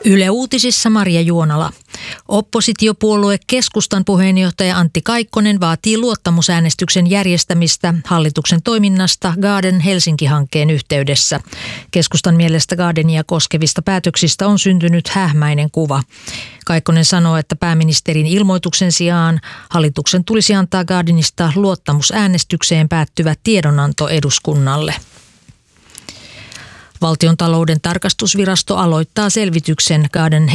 Yle Uutisissa Maria Juonala. Oppositiopuolue Keskustan puheenjohtaja Antti Kaikkonen vaatii luottamusäänestyksen järjestämistä hallituksen toiminnasta Garden Helsinki-hankkeen yhteydessä. Keskustan mielestä Gardenia koskevista päätöksistä on syntynyt hähmäinen kuva. Kaikkonen sanoo, että pääministerin ilmoituksen sijaan hallituksen tulisi antaa Gardenista luottamusäänestykseen päättyvä tiedonanto eduskunnalle. Valtiontalouden tarkastusvirasto aloittaa selvityksen Garden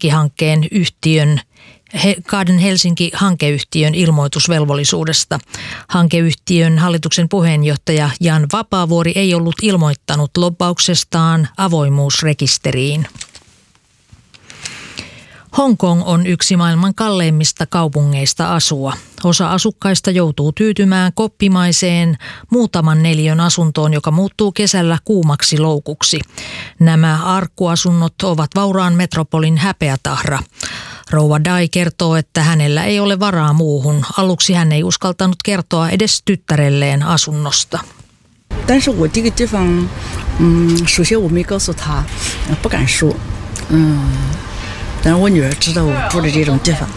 Helsinki-hankeyhtiön ilmoitusvelvollisuudesta. Hankeyhtiön hallituksen puheenjohtaja Jan Vapaavuori ei ollut ilmoittanut lobbauksestaan avoimuusrekisteriin. Hongkong on yksi maailman kalleimmista kaupungeista asua. Osa asukkaista joutuu tyytymään koppimaiseen muutaman neliön asuntoon, joka muuttuu kesällä kuumaksi loukuksi. Nämä arkkuasunnot ovat vauraan metropolin häpeätahra. Rouva Dai kertoo, että hänellä ei ole varaa muuhun. Aluksi hän ei uskaltanut kertoa edes tyttärelleen asunnosta. 但是我这个地方首先我没告诉他不敢说但我女儿知道我住的这种地方。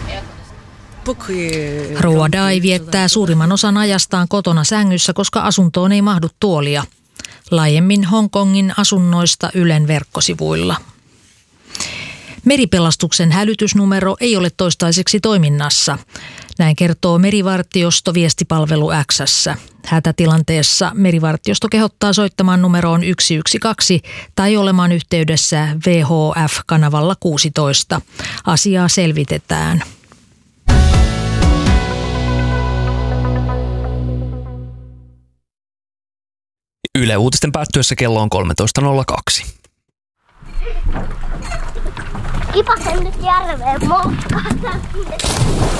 Rouva Dai viettää suurimman osan ajastaan kotona sängyssä, koska asuntoon ei mahdu tuolia. Laajemmin Hongkongin asunnoista Ylen verkkosivuilla. Meripelastuksen hälytysnumero ei ole toistaiseksi toiminnassa. Näin kertoo merivartiosto viestipalvelu X:ssä. Hätätilanteessa merivartiosto kehottaa soittamaan numeroon 112 tai olemaan yhteydessä VHF-kanavalla 16. Asiaa selvitetään. Yle Uutisten päättyessä kello on 13.02. Kipasen nyt järveen motkata.